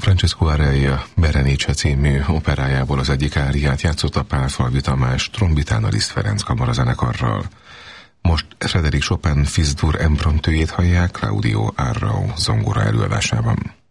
Francesco Araya Berenice című operájából az egyik áriát játszotta Pálfalvi Tamás trombitán a Liszt Ferenc kamarazenekarral. Most Frédéric Chopin Fils-dur impromptujét hallják Claudio Arrau zongora előadásában.